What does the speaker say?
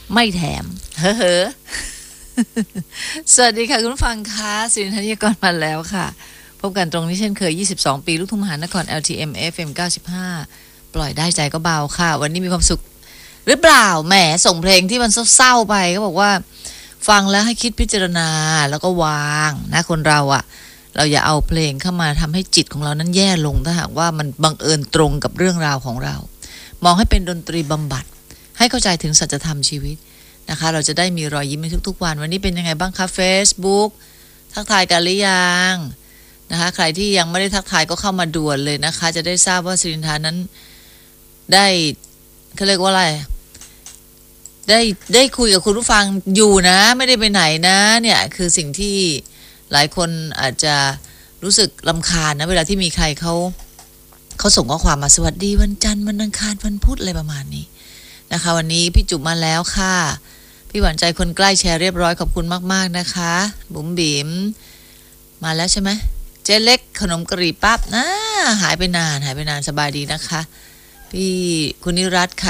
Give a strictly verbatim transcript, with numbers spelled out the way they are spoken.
ไม่แถมเฮ้อเฮ้อ สวัสดีค่ะคุณผู้ฟังคะสิริธัญญากรมาแล้วค่ะพบกันตรงนี้เช่นเคยยี่สิบสองปีลูกทุ่งมหานคร แอล ที เอ็ม เอฟ เอ็ม เก้าสิบห้าปล่อยได้ใจก็เบาค่ะวันนี้มีความสุขหรือเปล่าแหมส่งเพลงที่มันเศร้าๆไปก็บอกว่าฟังแล้วให้คิดพิจารณาแล้วก็วางนะคนเราอะเราอย่าเอาเพลงเข้ามาทำให้จิตของเรานั้นแย่ลงถ้าหากว่ามันบังเอิญตรงกับเรื่องราวของเรามองให้เป็นดนตรีบำบัดให้เข้าใจถึงสัจธรรมชีวิตนะคะเราจะได้มีรอยยิ้มในทุกๆวันวันนี้เป็นยังไงบ้างคะ Facebook ทักทายกันหรือยังนะคะใครที่ยังไม่ได้ทักทายก็เข้ามาด่วนเลยนะคะจะได้ทราบว่าสิรินทานั้นได้เขาเรียกว่าอะไรได้ได้คุยกับคุณผู้ฟังอยู่นะไม่ได้ไปไหนนะเนี่ยคือสิ่งที่หลายคนอาจจะรู้สึกรำคาญนะเวลาที่มีใครเขาเขาส่งข้อความมาสวัสดีวันจันทร์วันอังคารวันพุธอะไรประมาณนี้นะคะวันนี้พี่จุ๋มมาแล้วค่ะพี่หวานใจคนใกล้แชร์เรียบร้อยขอบคุณมากๆนะคะบุ๋มบิ๋มมาแล้วใช่ไหมเจ๊เล็กขนมกะหรี่ปั๊บนะหายไปนานหายไปนานสบายดีนะคะพี่คุณนิรัตน์ค่ะ